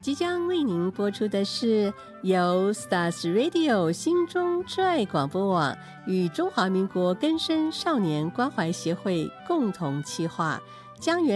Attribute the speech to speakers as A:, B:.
A: 即将为您播出的是由 Stars Radio 心中之爱广播网与中华民国更生少年关怀协会共同企划，江源